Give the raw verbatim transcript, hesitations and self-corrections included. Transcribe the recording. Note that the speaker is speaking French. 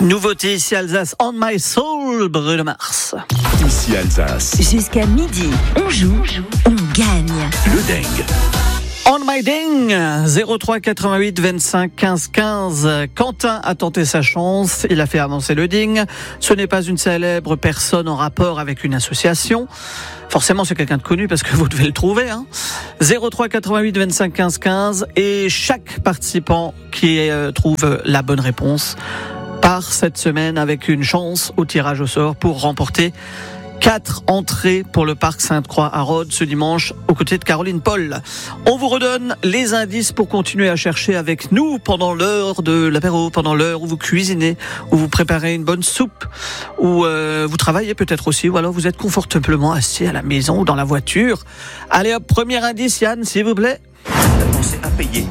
Nouveauté ici Alsace, On My Soul, Bruno Mars. Ici Alsace. Jusqu'à midi, on joue, on gagne. Le dingue. On My Ding, zéro trois quatre-vingt-huit vingt-cinq quinze quinze. Quentin a tenté sa chance, il a fait avancer le ding. Ce n'est pas une célèbre personne en rapport avec une association. Forcément, c'est quelqu'un de connu parce que vous devez le trouver. Hein. zéro trois quatre-vingt-huit vingt-cinq quinze quinze. Et chaque participant qui euh, trouve la bonne réponse part cette semaine avec une chance au tirage au sort pour remporter quatre entrées pour le parc Sainte-Croix à Rhodes ce dimanche aux côtés de Caroline Paul. On vous redonne les indices pour continuer à chercher avec nous pendant l'heure de l'apéro, pendant l'heure où vous cuisinez, où vous préparez une bonne soupe, où euh, vous travaillez peut-être aussi, ou alors vous êtes confortablement assis à la maison ou dans la voiture. Allez hop, premier indice Yann, s'il vous plaît. Pensez à payer